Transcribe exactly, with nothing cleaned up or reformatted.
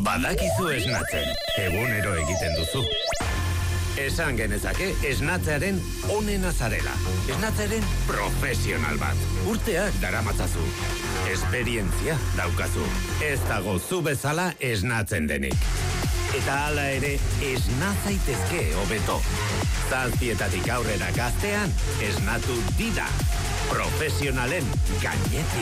Badakizu esnatzen, egunero egiten duzu. Esan genezake esnatzearen onena zarela. Esnatzearen profesional bat. Urteak daramatzazu. Esperientzia daukazu. Ez dago zu bezala esnatzen denik. Eta hala ere, esna zaitezke hobeto. Zazpietatik aurrera gaztean, esnatu dida. Profesionalen gainetik.